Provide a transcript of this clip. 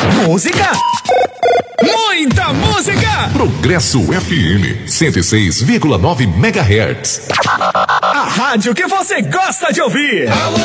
Música? Muita música! Progresso FM 106,9 MHz. A rádio que você gosta de ouvir. Alô,